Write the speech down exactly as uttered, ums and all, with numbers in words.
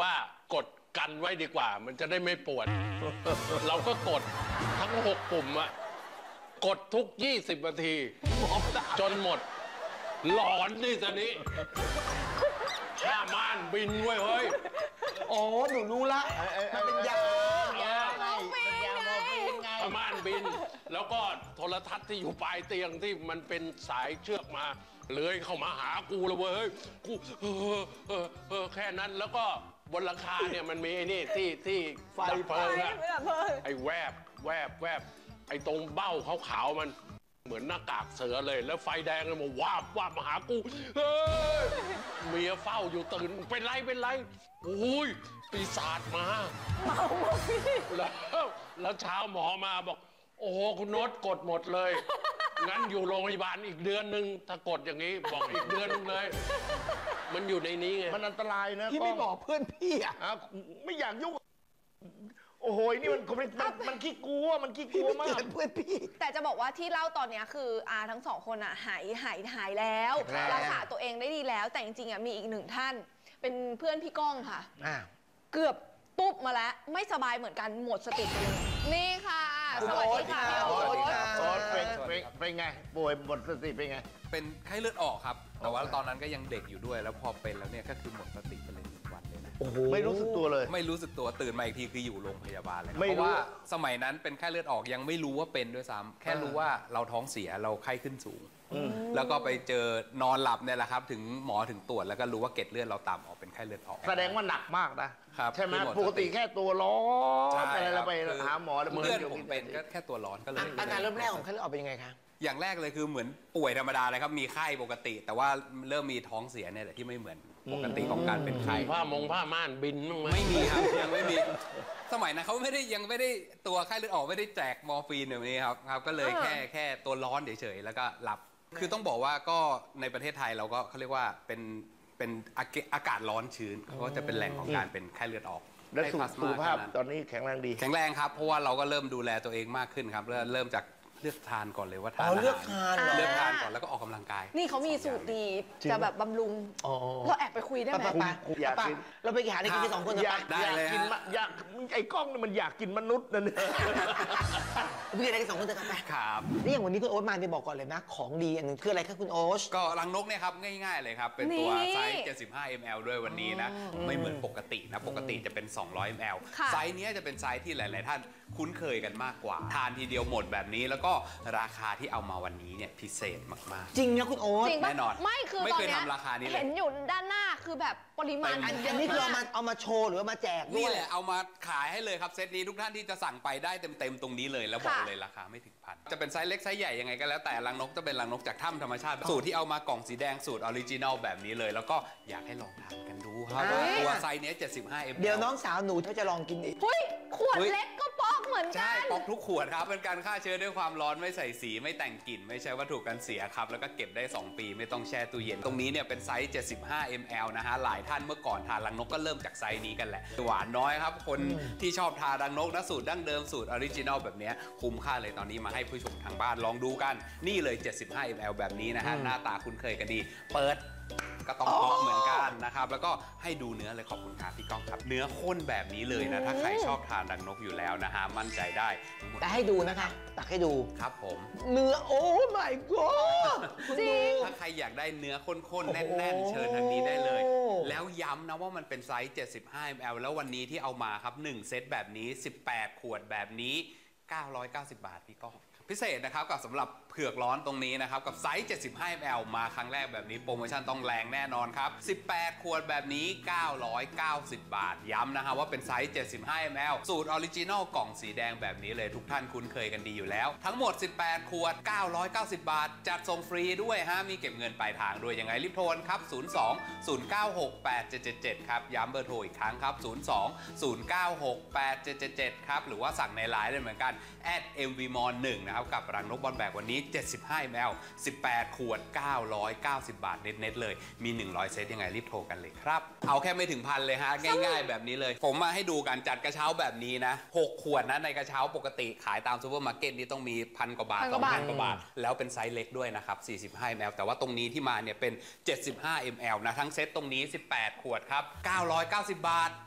ว่ากดกันไว้ดีกว่ามันจะได้ไม่ปวด เราก็กดทั้งหกปุ่มอะกดทุกยี่สิบนาทีจนหมดหลอนนี่ตอนนี้ผ้าม่านบินไว้เฮ้ยอ๋อหนูรู้ละมันเป็นยายาไงเป็นยาโมฟีนไงผ้าม่านบิน แล้วก็โทรทัศน์ที่อยู่ปลายเตียงที่มันเป็นสายเชือกมาเลื้อยเข้ามาหากูเลยเว้ยกูเออเออเออแค่นั้นแล้วก็บนหลังคาเนี่ยมันมีไอ้นี่ที่ที่ไฟเพลิงอะไอ้แวบแวบแวบไอ้ตรงเบ้าขาวๆมันเหมือนหน้ากากเสือเลยแล้วไฟแดงเลยมาวาบวาบมาหากูเฮ้ยเมียเฝ้าอยู่ตื่นเป็นไรเป็นไรโอ้ยปีศาจมาเมาแล้วแล้วเช้าหมอมาบอกโอ้โหคุณโน้ตกดหมดเลยงั้นอยู่โรงพยาบาลอีกเดือนหนึ่งถ้ากดอย่างนี้บอกอีกเดือนหนึงเลยมันอยู่ในนี้ไงมันอันตรายนะพี่ไม่บอกเพื่อนพี่อ่ะอ่ะไม่อยากยุ่งโอ้โหนี่มันมันมันมันขี้กลัวมันขี้กพี่ลัวไม่มาเตืกอนเพื่อนพี่แต่จะบอกว่าที่เล่าตอนนี้คืออาทั้งสองคนอ่ะหายหายหายแล้วแล้วรักษาตัวเองได้ดีแล้ว แต่จริงๆอ่ะมีอีกหนึ่งท่าน เป็นเพื่อนพี่ก้องค่ะอ่าเกือบตุ๊บมาแล้วไม่สบายเหมือนกันหมดสติไปเลยนี่ค่ะคุณสวัสดีค่ะโอ๊พี่ตโอ๊ค่ะตโอ๊ตเป็นเป็นเป็นไงป่วยหมดสติเป็นไงเป็นไข้เลือดออกครับ แต่ว่าตอนนั้นก็ยังเด็กอยู่ด้วย แล้วพอเป็นแล้วเนี่ยก็คือหมดสติไปเลยหนึ่งวันเลยนะโอ้โหไม่รู้สึกตัวเลยไม่รู้สึกตัวตื่นมาอีกทีคืออยู่โรงพยาบาลเลยครับไม่เพรู้ราะว่าสมัยนั้นเป็นไข้เลือดออกยังไม่รู้ว่าเป็นด้วยซ้ำแค่รู้ว่าเราท้องเสียเราไข้ขึ้นสูง แล้วก็ไปเจอนอนหลับเนี่ยแหละครับ ถึงหมอถึงตรวจแล้วก็รู้ว่าเกล็ดเลือดเราต่ำออกเป็นไข้เลือดออกแสดงว่าหนักมากนะครับ ใช่ไหมคือหมดสติปกติแค่ตัวร้อนใช่อะไรคเราบไปคือหาหมอแล้วเพื่อนดี๋ยวผมเป็นก็แค่ตัวร้อนก็เลยอาการเริ่มแรกของไข้เลือดออกเป็นยังไงคะอย่างแรกเลยคือเหมือนป่วยธรรมดาเลยครับมีไข้ปกติ แต่ว่าเริ่มมีท้องเสียเนี่ยแหละที่ไม่เหมือนปกติของการเป็นไข้ผ้ามงผ้าม่านบินบ้างไหมไม่มีครับยังไม่มีสมัยนั้นเขาไม่ได้ยังไม่ได้ตัวไข้เลือดออกไม่ได้แจกมอร์ฟีนแบบนี้ครับครับก็เลยแค่แค่ตัวร้อนเฉยๆแล้วก็หลับ คือต้องบอกว่าก็ในประเทศไทยเราก็เขาเรียกว่าเป็นเป็นอากาศอากาศร้อนชื้นเขาก็จะเป็นแหล่งของการเป็นไข้เลือดออกแล้วสุขไข้พลาสสุมาขภาพแค่นั้นตอนนี้แข็งแรงดีแข็งแรงครับเพราะว่าเราก็เริ่มดูแลตัวเองมากขึ้นครับเริ่มเริ่มจากเลือกทานก่อนเลยว่าทานอ๋ออาหารเลือกทานเหรอเลือกทานก่อนแล้วก็ออกกำลังกายนี่เขามีสูตรดีจริงจะแบบบำรุงอ๋อเราแอบไปคุยได้ไปไหมไปไปอยากไปกินเราไปหาอะไรกินกันสองคนเถออะยากไปได้อยากเลยกินฮะมะอยากไอ้กล้องนี่มันอยากกินมนุษย์นะเนี่ยพี่อะไรกันสองคนเถอะไปครับนี่อย่างวันนี้คุณโอ๊ตมาไปบอกก่อนเลยนะ ของดีอันหนึ่งคืออะไรครับคุณโอ๊ตก็รังนกเนี่ยครับง่ายๆเลยครับ เป็นตัวนี่ไซส์ เจ็ดสิบห้า มล ด้วยวันนี้นะ ไม่เหมือนปกตินะ ปกติจะเป็น สองร้อย มลค่ะไซส์เนี้ยจะเป็นไซส์ที่หลาย ๆ ท่านคุ้นเคยกันมากกว่า ทานทีเดียวหมดแบบนี้ แล้วก็ราคาที่เอามาวันนี้เนี่ยพิเศษมากจริงนะคุณโอ๊ตจริงปะแน่นอนไม่คือไม่ตอนเคยเนี้ยทำราคานี้เลยเห็นอยู่ด้านหน้าคือแบบปริมาณเต็มอันเยะนี้คือเอากมาเอามาโชว์หรือว่ามาแจกๆด้นี่วยแหละเอามาขายให้เลยครับเซตนี้ทุกท่านที่จะสั่งไปได้เต็ม ๆ ตรงนี้เลย แล้วบอกเลยราคาไม่ถึงพัน จะเป็นไซส์เล็กไซส์ใหญ่ยังไงก็แล้วแต่รังนกจะเป็นรังนกจากถ้ำธรรมชาติ สูตรที่เอามากล่องสีแดงสูตรออริจินัลแบบนี้เลย แล้วก็อยากให้ลองทานกันดูครับว่าตัวไซส์เนี้ยเจ็ดสิบห้า มลเดี๋ยวน้องสาวหนูเขาจะลองกินอีกเฮ้ยขวดเฮ้ยเล็กก็ป๊อกเหมือนกัใช่นป๊อกทุกขวดครับ เป็นการฆ่าเชื้อด้วยความร้อนไม่ใส่สีไม่แต่งกลิ่น ไม่ใช่วัตถุกันเสียครับ แล้วก็เก็บได้ สอง ปีไม่ต้องแช่ตู้เย็น ตรงนี้เนี่ยเป็นไซส์ เจ็ดสิบห้า มล นะฮะ หลายท่านเมื่อก่อนทานรังนกก็เริ่มจากไซส์นี้กันแหละ หวานน้อยครับ คนที่ชอบทานรังนกนะสูตรดั้งเดิมสูตรออริจินัลแบบเนี้ยคุ้มค่าเลยตอนนี้มาให้ผู้ชมทางบ้านลองดูกัน นี่เลย เจ็ดสิบห้า มล แบบนี้นะฮะ หน้าตาคุ้นเคยกันดี เปิด ก็ต้องเพาะเหมือนกันนะครับ แล้วก็ให้ดูเนื้อเลยขอบคุณครับพี่ก้องครับ เนื้อข้นแบบนี้เลยนะ ถ้าใครชอบทานรังนกอยู่แล้วนะฮะ มั่นใจได้ทั้งหมดแต่ให้ดูนะคะ ตักให้ดูครับผมเนื้อโอ้ my god จริงถ้าใครอยากได้เนื้อข้นๆ แน่นๆ เชิญทางนี้ได้เลย แล้วย้ำนะว่ามันเป็นไซส์ เจ็ดสิบห้า มล แล้ววันนี้ที่เอามาครับ หนึ่ง เซตแบบนี้ สิบแปด ขวดแบบนี้ เก้าร้อยเก้าสิบ บาทพี่ก้องพิเศษนะครับกับสำหรับเผือกร้อนตรงนี้นะครับกับไซส์ เจ็ดสิบห้า มล มาครั้งแรกแบบนี้โปรโมชั่นต้องแรงแน่นอนครับ สิบแปด ขวดแบบนี้ เก้าร้อยเก้าสิบ บาท ย้ำนะฮะว่าเป็นไซส์ เจ็ดสิบห้า มล สูตรออริจินอลกล่องสีแดงแบบนี้เลยทุกท่านคุ้นเคยกันดีอยู่แล้ว ทั้งหมด สิบแปด ขวด เก้าร้อยเก้าสิบ บาท จัดส่งฟรีด้วยฮะมีเก็บเงินปลายทางด้วยยังไงรีบโทรครับ ศูนย์ สอง ศูนย์ เก้า หก แปด เจ็ด เจ็ด เจ็ด ครับย้ำเบอร์โทรอีกครั้งครับ ศูนย์ สอง ศูนย์ เก้า หก แปด เจ็ด เจ็ด เจ็ด ครับหรือว่าสั่งในไลน์ได้เหมือนกัน แอด เอ็ม วี มอ หนึ่ง นะครับกับรังนกบอลแบกวันนี้ เจ็ดสิบห้า มล สิบแปด ขวด เก้าร้อยเก้าสิบ บาทเน็ตๆเลยมีหนึ่งร้อยเซตยังไงรีบโทรกันเลยครับเอาแค่ไม่ถึงพันเลยฮะง่ายๆแบบนี้เลยผมมาให้ดูกันจัดกระเช้าแบบนี้นะหกขวดนะในกระเช้าปกติขายตามซูเปอร์มาร์เก็ตนี่ต้องมีพันกว่าบาทพันสกองว่าบาทพันกว่าบาทแล้วเป็นไซส์เล็กด้วยนะครับสี่สิบห้า มล แต่ว่าตรงนี้ที่มาเนี่ยเป็น เจ็ดสิบห้า มล นะทั้งเซตตรงนี้สิบแปด ขวดครับเก้าร้อยเก้าสิบ บาท